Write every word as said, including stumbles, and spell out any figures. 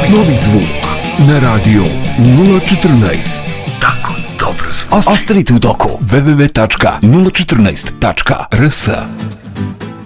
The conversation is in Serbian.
Novi zvuk na radio nula četrnaest. Tako dobro zvuk. Ostanite u toku. w w w tačka nula četrnaest tačka r s